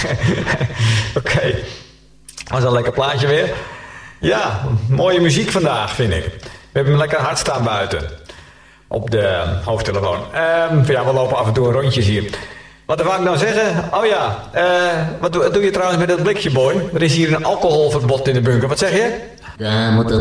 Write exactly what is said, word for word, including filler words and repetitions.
Oké. Okay. Was een lekker plaatje weer. Ja, mooie muziek vandaag, vind ik. We hebben hem lekker hard staan buiten. Op de hoofdtelefoon. Um, ja, we lopen af en toe rondjes hier. Wat wou ik nou zeggen? Oh ja, uh, wat doe, doe je trouwens met dat blikje, boy? Er is hier een alcoholverbod in de bunker. Wat zeg je? Ja, moet